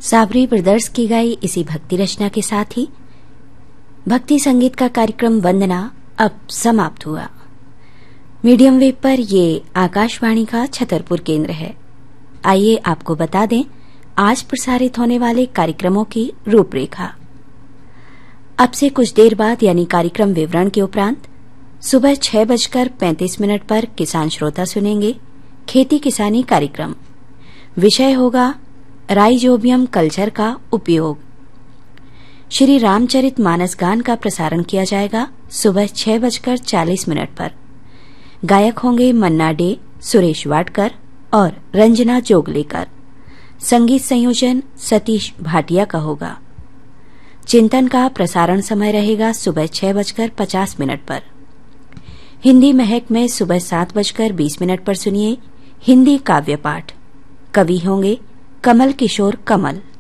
Sabri brothers की गाई इसी भक्ति रचना के साथ ही भक्ति संगीत का कार्यक्रम वंदना अब समाप्त हुआ। मीडियम वेव पर ये आकाशवाणी का छतरपुर केंद्र है। आइए आपको बता दें आज प्रसारित होने वाले कार्यक्रमों की रूपरेखा। अब से कुछ देर बाद यानी कार्यक्रम विवरण के उपरांत सुबह 6:35 पर किसान श्रोता सुनेंगे खेती किसानी कार्यक्रम। विषय होगा राइजोबियम कल्चर का उपयोग। श्री रामचरित मानस गान का प्रसारण किया जाएगा सुबह 6:40 पर। गायक होंगे मन्ना डे, सुरेश वाडकर और रंजना जोगलेकर। संगीत संयोजन सतीश भाटिया का होगा। चिंतन का प्रसारण समय रहेगा सुबह 6:50 पर। हिंदी महक में सुबह 7:20 पर सुनिए हिंदी काव्य पाठ। कवि होंगे कमल किशोर कमल।